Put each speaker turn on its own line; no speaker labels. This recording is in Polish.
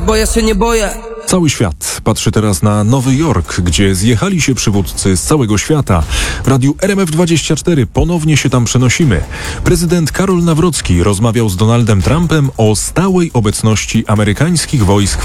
bo ja się nie boję.
Cały świat patrzy teraz na Nowy Jork, gdzie zjechali się przywódcy z całego świata. W radiu RMF24 ponownie się tam przenosimy. Prezydent Karol Nawrocki rozmawiał z Donaldem Trumpem o stałej obecności amerykańskich wojsk